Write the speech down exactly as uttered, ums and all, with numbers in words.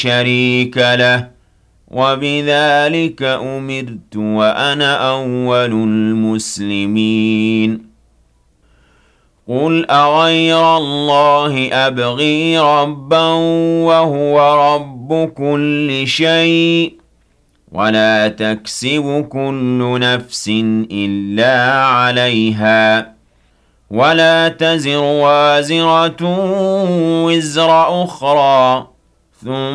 شريك له وبذلك أمرت وأنا أول المسلمين قل أغير الله أبغي ربا وهو رب كل شيء ولا تكسب كل نفس إلا عليها ولا تزر وازرة وزر أخرى ثم